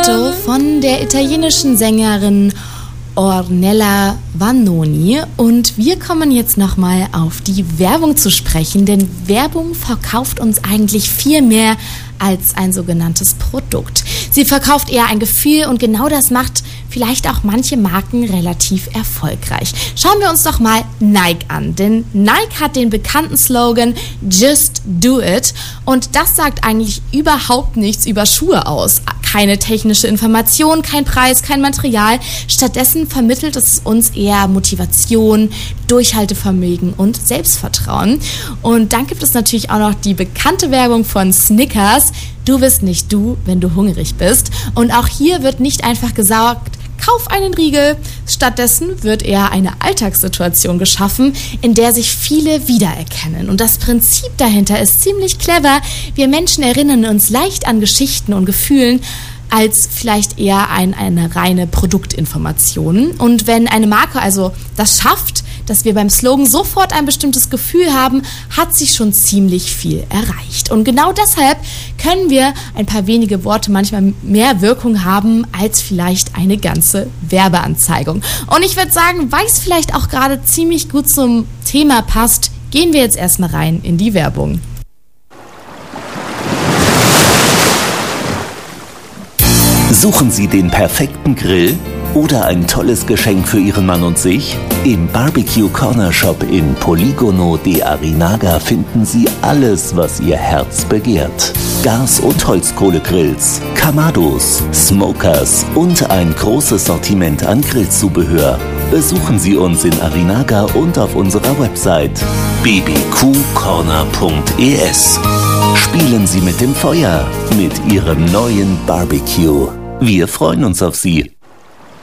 Motto von der italienischen Sängerin Ornella Vanoni. Und wir kommen jetzt nochmal auf die Werbung zu sprechen, denn Werbung verkauft uns eigentlich viel mehr als ein sogenanntes Produkt. Sie verkauft eher ein Gefühl und genau das macht vielleicht auch manche Marken relativ erfolgreich. Schauen wir uns doch mal Nike an, denn Nike hat den bekannten Slogan Just Do It und das sagt eigentlich überhaupt nichts über Schuhe aus. Keine technische Information, kein Preis, kein Material. Stattdessen vermittelt es uns eher Motivation, Durchhaltevermögen und Selbstvertrauen. Und dann gibt es natürlich auch noch die bekannte Werbung von Snickers. Du bist nicht du, wenn du hungrig bist. Und auch hier wird nicht einfach gesagt, kauf einen Riegel. Stattdessen wird eher eine Alltagssituation geschaffen, in der sich viele wiedererkennen. Und das Prinzip dahinter ist ziemlich clever. Wir Menschen erinnern uns leicht an Geschichten und Gefühlen, als vielleicht eher eine reine Produktinformation. Und wenn eine Marke also das schafft, dass wir beim Slogan sofort ein bestimmtes Gefühl haben, hat sich schon ziemlich viel erreicht. Und genau deshalb können wir ein paar wenige Worte manchmal mehr Wirkung haben als vielleicht eine ganze Werbeanzeigung. Und ich würde sagen, weil es vielleicht auch gerade ziemlich gut zum Thema passt, gehen wir jetzt erstmal rein in die Werbung. Suchen Sie den perfekten Grill oder ein tolles Geschenk für Ihren Mann und sich? Im Barbecue Corner Shop in Poligono de Arinaga finden Sie alles, was Ihr Herz begehrt. Gas- und Holzkohlegrills, Kamados, Smokers und ein großes Sortiment an Grillzubehör. Besuchen Sie uns in Arinaga und auf unserer Website bbqcorner.es. Spielen Sie mit dem Feuer mit Ihrem neuen Barbecue. Wir freuen uns auf Sie.